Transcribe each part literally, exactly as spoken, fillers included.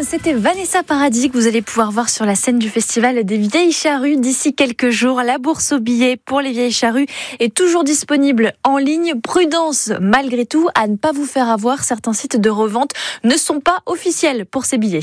c'était Vanessa Paradis que vous allez pouvoir voir sur la scène du Festival des Vieilles Charrues d'ici quelques jours. La bourse aux billets pour les Vieilles Charrues est toujours disponible en ligne. Prudence, malgré tout, à ne pas vous faire avoir. Certains sites de revente ne sont pas officiels pour ces billets.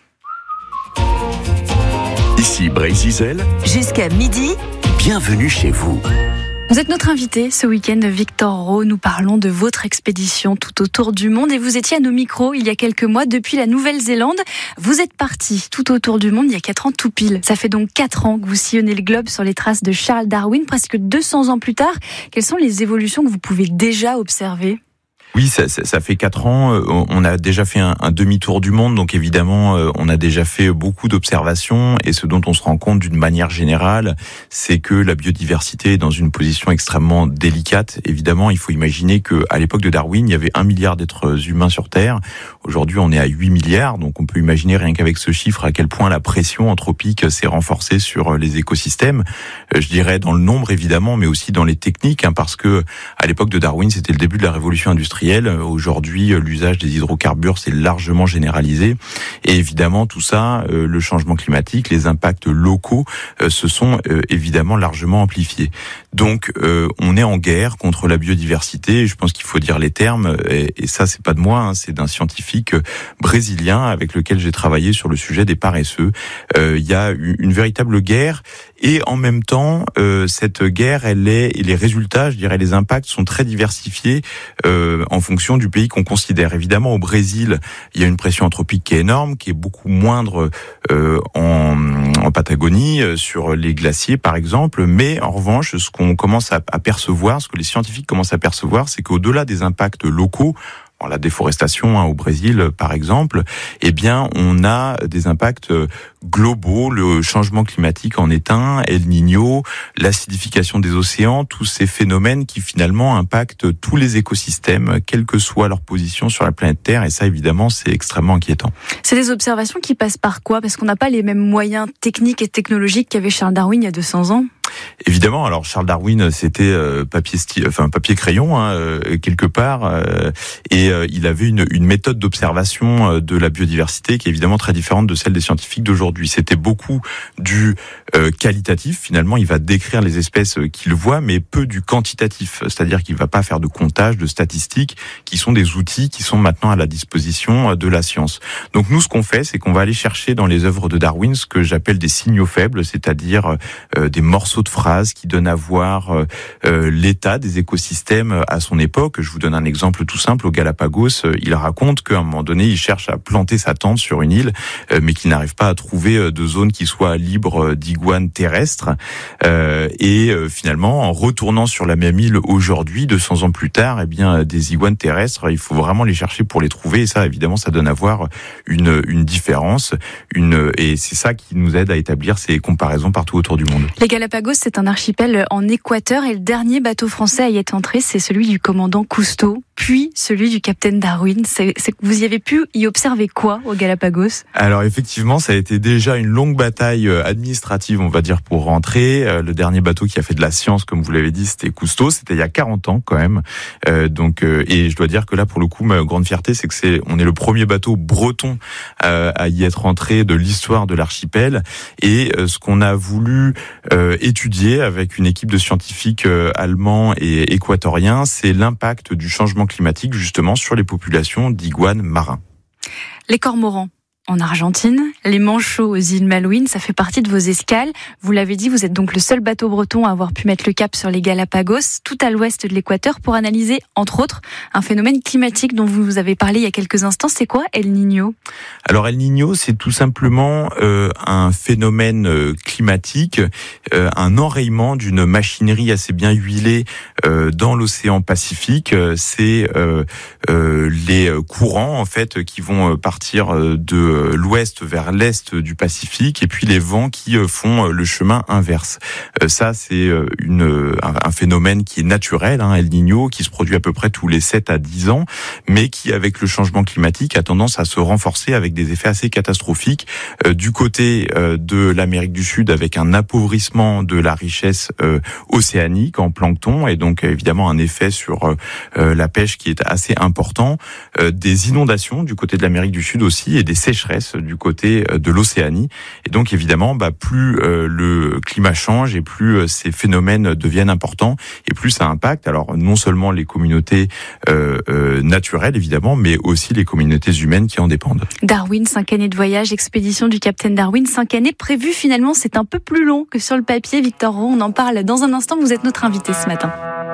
Ici Brésil. Jusqu'à midi, bienvenue chez vous. Vous êtes notre invité ce week-end, Victor Rowe. Nous parlons de votre expédition tout autour du monde et vous étiez à nos micros il y a quelques mois depuis la Nouvelle-Zélande. Vous êtes parti tout autour du monde il y a quatre ans tout pile. Ça fait donc quatre ans que vous sillonnez le globe sur les traces de Charles Darwin, presque deux cents ans plus tard. Quelles sont les évolutions que vous pouvez déjà observer ? Oui, ça, ça, ça fait quatre ans. On a déjà fait un, un demi-tour du monde, donc évidemment, on a déjà fait beaucoup d'observations. Et ce dont on se rend compte d'une manière générale, c'est que la biodiversité est dans une position extrêmement délicate. Évidemment, il faut imaginer que à l'époque de Darwin, il y avait un milliard d'êtres humains sur Terre. Aujourd'hui, on est à huit milliards, donc on peut imaginer rien qu'avec ce chiffre à quel point la pression anthropique s'est renforcée sur les écosystèmes. Je dirais dans le nombre évidemment, mais aussi dans les techniques, hein, parce que à l'époque de Darwin, c'était le début de la révolution industrielle. Aujourd'hui, l'usage des hydrocarbures s'est largement généralisé. Et évidemment, tout ça, euh, le changement climatique, les impacts locaux euh, se sont euh, évidemment largement amplifiés. Donc, euh, on est en guerre contre la biodiversité. Et je pense qu'il faut dire les termes. Et, et ça, c'est pas de moi, hein, c'est d'un scientifique brésilien avec lequel j'ai travaillé sur le sujet des paresseux. Euh, il y a une, une véritable guerre. Et en même temps, euh, cette guerre, elle est, et les résultats, je dirais, les impacts sont très diversifiés euh, en fonction du pays qu'on considère. Évidemment, au Brésil, il y a une pression anthropique qui est énorme, qui est beaucoup moindre euh, en, en Patagonie, euh, sur les glaciers, par exemple. Mais en revanche, ce qu'on commence à, à percevoir, ce que les scientifiques commencent à percevoir, c'est qu'au-delà des impacts locaux, la déforestation hein, au Brésil, par exemple, eh bien, on a des impacts globaux. Le changement climatique en est un, El Niño, l'acidification des océans, tous ces phénomènes qui finalement impactent tous les écosystèmes, quelle que soit leur position sur la planète Terre. Et ça, évidemment, c'est extrêmement inquiétant. C'est des observations qui passent par quoi ? Parce qu'on n'a pas les mêmes moyens techniques et technologiques qu'avait Charles Darwin il y a deux cents ans. Évidemment, alors Charles Darwin, c'était euh, papier, sti- enfin papier crayon hein, euh, quelque part, euh, et euh, il avait une, une méthode d'observation euh, de la biodiversité qui est évidemment très différente de celle des scientifiques d'aujourd'hui. C'était beaucoup du euh, qualitatif. Finalement, il va décrire les espèces qu'il voit, mais peu du quantitatif. C'est-à-dire qu'il va pas faire de comptage, de statistiques, qui sont des outils qui sont maintenant à la disposition de la science. Donc nous, ce qu'on fait, c'est qu'on va aller chercher dans les œuvres de Darwin ce que j'appelle des signaux faibles, c'est-à-dire euh, des morceaux de phrases qui donnent à voir euh, l'état des écosystèmes à son époque. Je vous donne un exemple tout simple. Au Galapagos, il raconte qu'à un moment donné, il cherche à planter sa tente sur une île, euh, mais qu'il n'arrive pas à trouver de zone qui soit libre d'iguanes terrestres. Euh, et euh, finalement, en retournant sur la même île aujourd'hui, deux cents ans plus tard, eh bien, des iguanes terrestres, il faut vraiment les chercher pour les trouver. Et ça, évidemment, ça donne à voir une, une différence. Une, et c'est ça qui nous aide à établir ces comparaisons partout autour du monde. Les Galapagos, c'est un archipel en Équateur et le dernier bateau français à y être entré, c'est celui du commandant Cousteau, puis celui du capitaine Darwin. C'est, c'est, vous y avez pu y observer quoi aux Galapagos ? Alors effectivement, ça a été déjà une longue bataille administrative, on va dire, pour rentrer. Le dernier bateau qui a fait de la science, comme vous l'avez dit, c'était Cousteau. C'était il y a quarante ans quand même. Euh, donc, euh, et je dois dire que là, pour le coup, ma grande fierté, c'est que c'est, on est le premier bateau breton euh, à y être entré de l'histoire de l'archipel. Et euh, ce qu'on a voulu euh, étudier avec une équipe de scientifiques euh, allemands et équatoriens, c'est l'impact du changement climatique justement sur les populations d'iguanes marins. Les cormorans en Argentine, les manchots aux îles Malouines, ça fait partie de vos escales. Vous l'avez dit, vous êtes donc le seul bateau breton à avoir pu mettre le cap sur les Galapagos, tout à l'ouest de l'Équateur, pour analyser, entre autres, un phénomène climatique dont vous nous avez parlé il y a quelques instants. C'est quoi El Niño ? Alors El Niño, c'est tout simplement euh, un phénomène euh, climatique, euh, un enrayement d'une machinerie assez bien huilée euh, dans l'océan Pacifique. C'est euh, euh, les courants en fait qui vont partir de l'ouest vers l'est du Pacifique et puis les vents qui font le chemin inverse. Ça, c'est une, un phénomène qui est naturel, hein, El Niño, qui se produit à peu près tous les sept à dix ans, mais qui, avec le changement climatique, a tendance à se renforcer avec des effets assez catastrophiques. Euh, du côté euh, de l'Amérique du Sud, avec un appauvrissement de la richesse euh, océanique en plancton, et donc évidemment un effet sur euh, la pêche qui est assez important. Euh, des inondations du côté de l'Amérique du Sud aussi, et des sécheresses sécheresse du côté de l'Océanie. Et donc évidemment, bah, plus euh, le climat change et plus euh, ces phénomènes deviennent importants et plus ça impacte. Alors non seulement les communautés euh, euh, naturelles évidemment, mais aussi les communautés humaines qui en dépendent. Darwin, cinq années de voyage, expédition du Capitaine Darwin, cinq années prévues. Finalement, c'est un peu plus long que sur le papier. Victor Rowe, on en parle dans un instant. Vous êtes notre invité ce matin.